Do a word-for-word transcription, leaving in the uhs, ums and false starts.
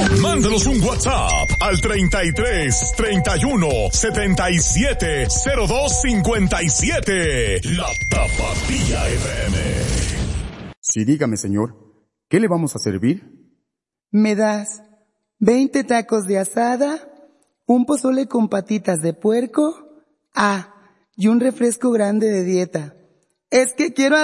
Mándanos un WhatsApp al treinta y tres, treinta y uno, setenta y siete, cero dos cincuenta y siete. La Tapatía F M. Sí, dígame, señor, ¿qué le vamos a servir? ¿Me das veinte tacos de asada, un pozole con patitas de puerco, ah, y un refresco grande de dieta? Es que quiero